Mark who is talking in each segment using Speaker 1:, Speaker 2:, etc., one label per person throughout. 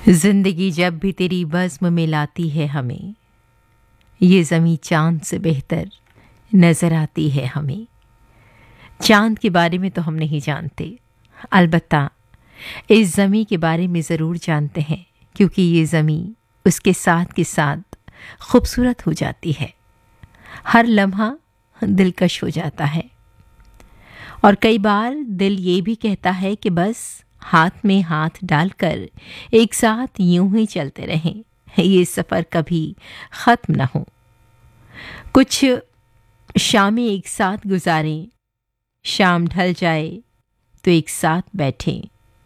Speaker 1: जिंदगी जब भी तेरी बज़्म में लाती है हमें, ये ज़मीं चाँद से बेहतर नज़र आती है हमें। चाँद के बारे में तो हम नहीं जानते, अलबत्ता इस ज़मीं के बारे में ज़रूर जानते हैं, क्योंकि ये ज़मीं उसके साथ के साथ खूबसूरत हो जाती है। हर लम्हा दिलकश हो जाता है और कई बार दिल ये भी कहता है कि बस हाथ में हाथ डालकर एक साथ यूं ही चलते रहें, ये सफ़र कभी ख़त्म न हो। कुछ शामें एक साथ गुजारें, शाम ढल जाए तो एक साथ बैठें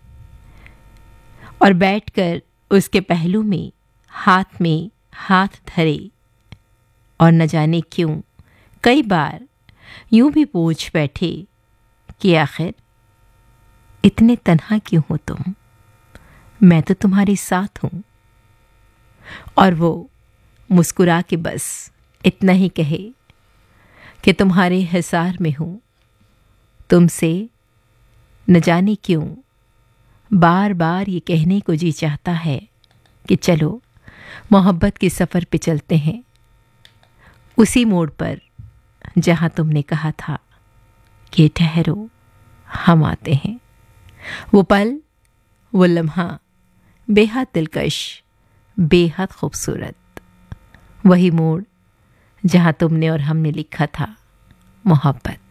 Speaker 1: और बैठकर उसके पहलू में हाथ धरे और न जाने क्यों कई बार यूं भी पूछ बैठे कि आखिर इतने तन्हा क्यों हो तुम, मैं तो तुम्हारे साथ हूं। और वो मुस्कुरा के बस इतना ही कहे कि तुम्हारे हिसार में हूं, तुमसे न जाने क्यों बार बार ये कहने को जी चाहता है कि चलो मोहब्बत के सफ़र पे चलते हैं, उसी मोड़ पर जहां तुमने कहा था कि ठहरो हम आते हैं। वो पल, वो लम्हा बेहद दिलकश, बेहद खूबसूरत, वही मोड़ जहां तुमने और हमने लिखा था मोहब्बत।